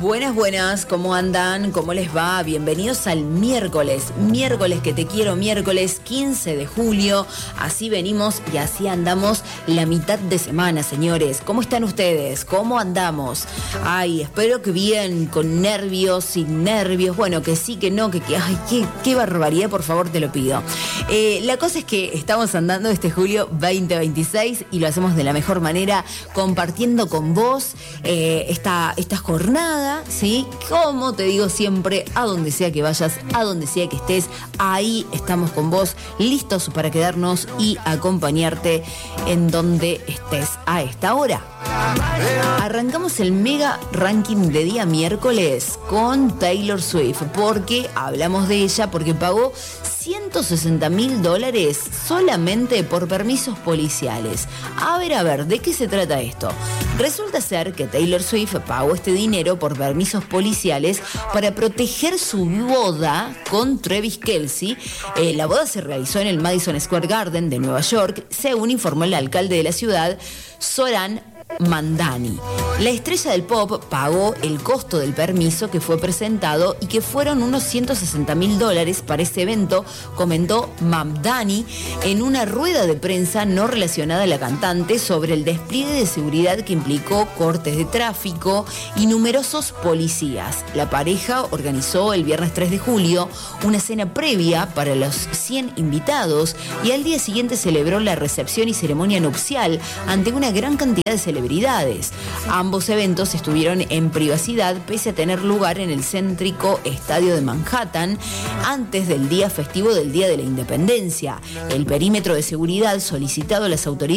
Buenas, buenas, ¿cómo andan? ¿Cómo les va? Bienvenidos al miércoles que te quiero, miércoles 15 de julio. Así venimos y así andamos la mitad de semana, señores. ¿Cómo están ustedes? ¿Cómo andamos? Ay, espero que bien, con nervios, sin nervios, bueno, que sí, que no, ay, qué barbaridad, por favor, te lo pido. La cosa es que estamos andando este julio 2026 y lo hacemos de la mejor manera, compartiendo con vos esta jornada, ¿sí? Como te digo siempre, a donde sea que vayas, a donde sea que estés, ahí estamos con vos, listos para quedarnos y acompañarte en donde estés a esta hora. Arrancamos el mega ranking de día miércoles con Taylor Swift, porque hablamos de ella, porque pagó $160.000 solamente por permisos policiales. A ver, ¿de qué se trata esto? Resulta ser que Taylor Swift pagó este dinero por permisos policiales para proteger su boda con Travis Kelce. La boda se realizó en el Madison Square Garden de Nueva York, según informó el alcalde de la ciudad, Zohran Mamdani. La estrella del pop pagó el costo del permiso que fue presentado y que fueron unos $160.000 para ese evento, comentó Mamdani en una rueda de prensa no relacionada a la cantante sobre el despliegue de seguridad que implicó cortes de tráfico y numerosos policías. La pareja organizó el viernes 3 de julio una cena previa para los 100 invitados y al día siguiente celebró la recepción y ceremonia nupcial ante una gran cantidad de celebridades. Ambos eventos estuvieron en privacidad pese a tener lugar en el céntrico estadio de Manhattan antes del día festivo del Día de la Independencia. El perímetro de seguridad solicitado a las autoridades